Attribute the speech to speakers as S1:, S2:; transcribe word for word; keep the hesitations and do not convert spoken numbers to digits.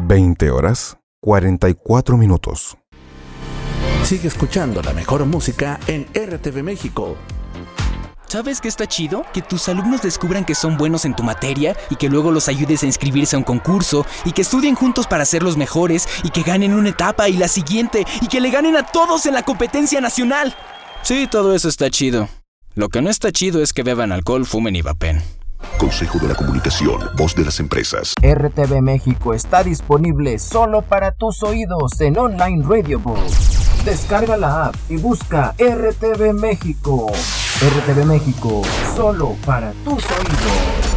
S1: veinte horas, cuarenta y cuatro minutos.
S2: Sigue escuchando la mejor música en R T V México.
S3: ¿Sabes qué está chido? Que tus alumnos descubran que son buenos en tu materia y que luego los ayudes a inscribirse a un concurso y que estudien juntos para ser los mejores y que ganen una etapa y la siguiente y que le ganen a todos en la competencia nacional. Sí, todo eso está chido. Lo que no está chido es que beban alcohol, fumen y vapen.
S4: Consejo de la Comunicación, voz de las empresas.
S5: R T V México está disponible solo para tus oídos en Online Radio Box. Descarga la app y busca R T V México. R T V México, solo para tus oídos.